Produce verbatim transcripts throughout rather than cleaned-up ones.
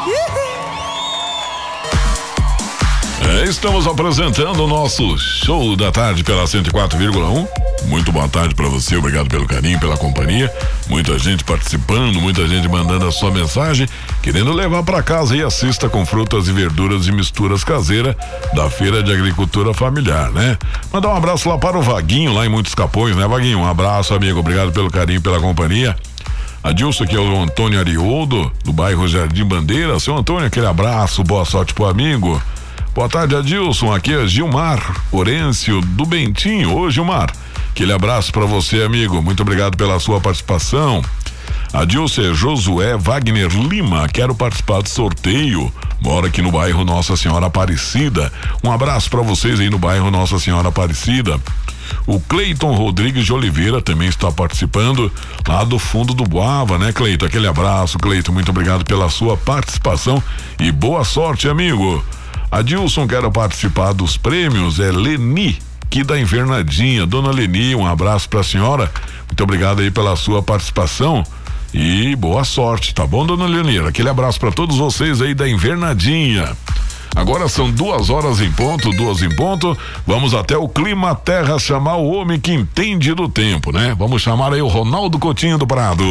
É, estamos apresentando o nosso show da tarde pela cento e quatro vírgula um. Muito boa tarde para você, obrigado pelo carinho, pela companhia. Muita gente participando, muita gente mandando a sua mensagem, querendo levar para casa e a cesta com frutas e verduras e misturas caseira da Feira de Agricultura Familiar, né? Mandar um abraço lá para o Vaguinho, lá em Muitos Capões, né, Vaguinho? Um abraço, amigo, obrigado pelo carinho, pela companhia. Adilson, que é o Antônio Arioldo, do bairro Jardim Bandeira. Seu Antônio, aquele abraço, boa sorte pro amigo. Boa tarde, Adilson, aqui é Gilmar Orêncio do Bentinho. Ô, Gilmar, aquele abraço para você, amigo, muito obrigado pela sua participação. Adilson é Josué Wagner Lima, quero participar do sorteio, mora aqui no bairro Nossa Senhora Aparecida. Um abraço para vocês aí no bairro Nossa Senhora Aparecida. O Cleiton Rodrigues de Oliveira também está participando lá do fundo do Boava, né, Cleiton? Aquele abraço, Cleiton, muito obrigado pela sua participação e boa sorte, amigo. Adilson, quero participar dos prêmios, é Leni, aqui da Invernadinha. Dona Leni, um abraço pra senhora, muito obrigado aí pela sua participação e boa sorte, tá bom, Dona Leni? Aquele abraço pra todos vocês aí da Invernadinha. Agora são duas horas em ponto, duas em ponto, vamos até o Clima Terra chamar o homem que entende do tempo, né? Vamos chamar aí o Ronaldo Coutinho do Prado.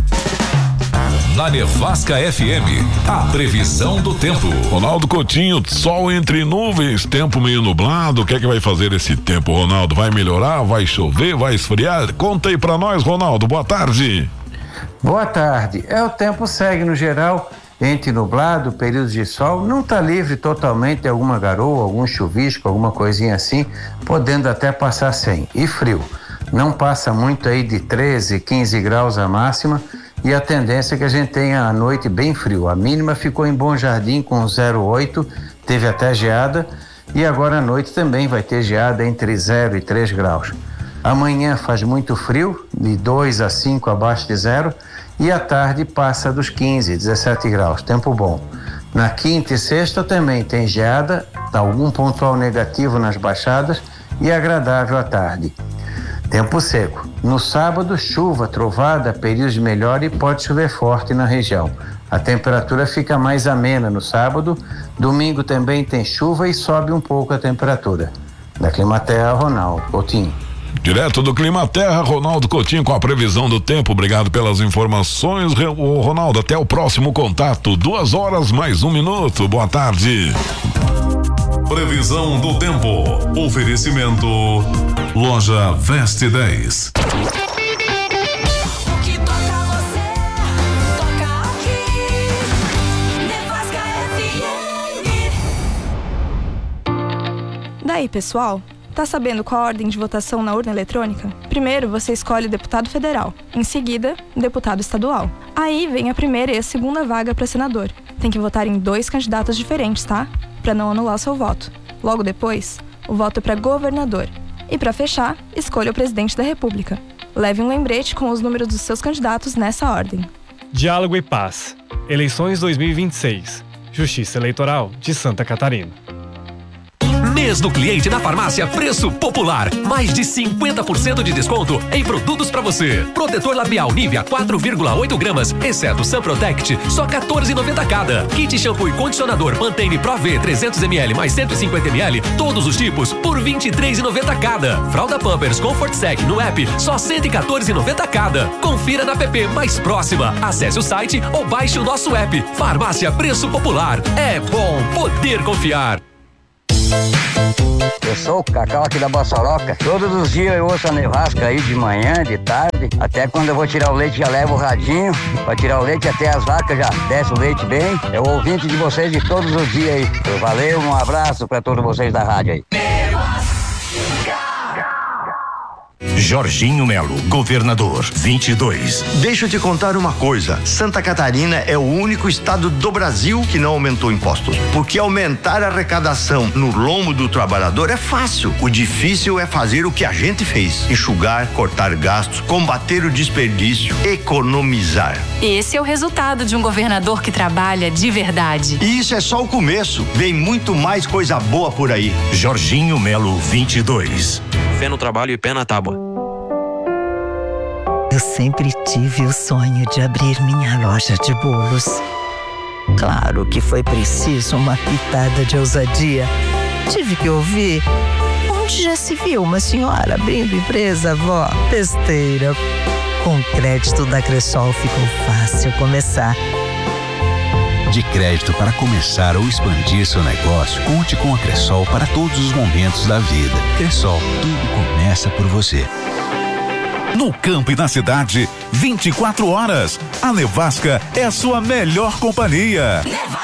Na Nevasca F M, a previsão do tempo. Ronaldo Coutinho, sol entre nuvens, tempo meio nublado. O que é que vai fazer esse tempo, Ronaldo? Vai melhorar? Vai chover? Vai esfriar? Conta aí pra nós, Ronaldo. Boa tarde. Boa tarde. É, o tempo segue no geral entre nublado, períodos de sol. Não está livre totalmente de alguma garoa, algum chuvisco, alguma coisinha assim, podendo até passar sem. E frio. Não passa muito aí de treze, quinze graus a máxima. E a tendência é que a gente tenha a noite bem frio. A mínima ficou em Bom Jardim com zero vírgula oito, teve até geada, e agora à noite também vai ter geada entre zero e três graus. Amanhã faz muito frio, de dois a cinco abaixo de zero, e à tarde passa dos quinze, dezessete graus, tempo bom. Na quinta e sexta também tem geada, algum pontual negativo nas baixadas e agradável à tarde. Tempo seco. No sábado, chuva, trovada, períodos de melhora e pode chover forte na região. A temperatura fica mais amena no sábado. Domingo também tem chuva e sobe um pouco a temperatura. Da Climaterra, Ronaldo Coutinho. Direto do Climaterra, Ronaldo Coutinho com a previsão do tempo. Obrigado pelas informações, Ronaldo. Até o próximo contato. Duas horas mais um minuto. Boa tarde. Previsão do tempo. Oferecimento Loja Veste dez. O que toca você, toca aqui. Nevasca F M. Daí, pessoal, tá sabendo qual a ordem de votação na urna eletrônica? Primeiro, você escolhe o deputado federal. Em seguida, o deputado estadual. Aí vem a primeira e a segunda vaga para senador. Tem que votar em dois candidatos diferentes, tá? Para não anular seu voto. Logo depois, o voto é para governador. E para fechar, escolha o presidente da República. Leve um lembrete com os números dos seus candidatos nessa ordem. Diálogo e Paz. Eleições dois mil e vinte e seis. Justiça Eleitoral de Santa Catarina. Mês do cliente na farmácia Preço Popular. Mais de cinquenta por cento de desconto em produtos para você. Protetor labial Nivea quatro vírgula oito gramas, exceto Sun Protect, só quatorze reais e noventa centavos cada. Kit shampoo e condicionador Pantene Pro V trezentos mililitros mais cento e cinquenta mililitros, todos os tipos por vinte e três reais e noventa centavos cada. Fralda Pampers Comfort Sec no app, só cento e quatorze reais e noventa centavos cada. Confira na app mais próxima. Acesse o site ou baixe o nosso app. Farmácia Preço Popular. É bom poder confiar. Eu sou o Cacau aqui da Bossoroca. Todos os dias eu ouço a Nevasca aí de manhã, de tarde. Até quando eu vou tirar o leite já levo o radinho. Pra tirar o leite até as vacas já desce o leite bem. É o ouvinte de vocês de todos os dias aí. Valeu, um abraço pra todos vocês da rádio aí. Jorginho Melo, governador, vinte e dois. Deixa eu te contar uma coisa. Santa Catarina é o único estado do Brasil que não aumentou impostos. Porque aumentar a arrecadação no lombo do trabalhador é fácil. O difícil é fazer o que a gente fez. Enxugar, cortar gastos, combater o desperdício, economizar. Esse é o resultado de um governador que trabalha de verdade. E isso é só o começo. Vem muito mais coisa boa por aí. Jorginho Melo, vinte e dois. Fé no trabalho e pé na tábua. Eu sempre tive o sonho de abrir minha loja de bolos. Claro que foi preciso uma pitada de ousadia. Tive que ouvir. Onde já se viu uma senhora abrindo empresa, vó? Besteira. Com crédito da Cressol ficou fácil começar. De crédito para começar ou expandir seu negócio, conte com a Cressol para todos os momentos da vida. Cressol, tudo começa por você. No campo e na cidade, vinte e quatro horas. A Nevasca é a sua melhor companhia.